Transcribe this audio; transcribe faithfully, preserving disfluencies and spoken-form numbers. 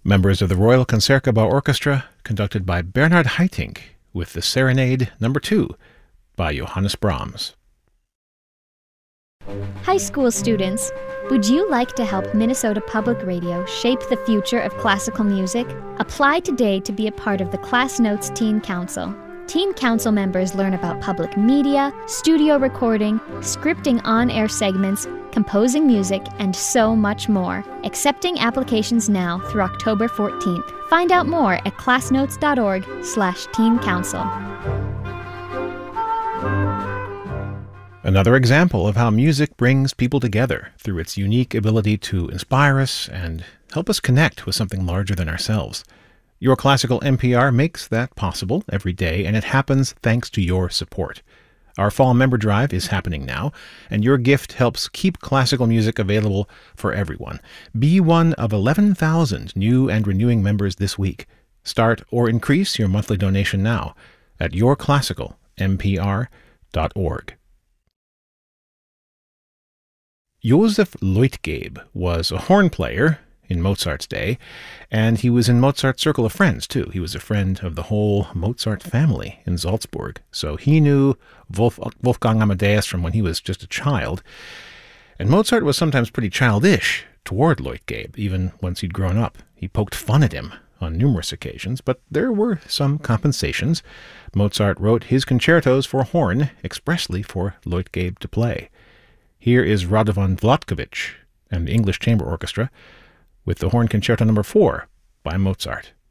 Members of the Royal Concertgebouw Orchestra, conducted by Bernard Haitink, with the Serenade Number two by Johannes Brahms. High school students, would you like to help Minnesota Public Radio shape the future of classical music? Apply today to be a part of the Class Notes Teen Council. Teen Council members learn about public media, studio recording, scripting on-air segments, composing music, and so much more. Accepting applications now through October fourteenth. Find out more at classnotes.org slash teen council. Another example of how music brings people together through its unique ability to inspire us and help us connect with something larger than ourselves. Your Classical N P R makes that possible every day, and it happens thanks to your support. Our fall member drive is happening now, and your gift helps keep classical music available for everyone. Be one of eleven thousand new and renewing members this week. Start or increase your monthly donation now at your classical n p r dot org. Josef Leutgeb was a horn player in Mozart's day, and he was in Mozart's circle of friends, too. He was a friend of the whole Mozart family in Salzburg, so he knew Wolf, Wolfgang Amadeus from when he was just a child. And Mozart was sometimes pretty childish toward Leutgeb, even once he'd grown up. He poked fun at him on numerous occasions, but there were some compensations. Mozart wrote his concertos for horn expressly for Leutgeb to play. Here is Radovan Vlatkovich and the English Chamber Orchestra with the Horn Concerto Number four by Mozart.